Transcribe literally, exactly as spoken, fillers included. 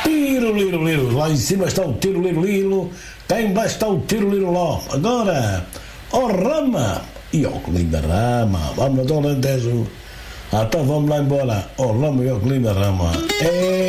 Tiro, liro, liro. Lá em cima está o tiro, liro, liro. Cá embaixo está o tiro, liro, ló. Agora, ó Rama. E ó, que linda Rama. Vamos ao Alentejo. Ah, então vamos lá embora. Ó Rama e ó, que linda Rama. É...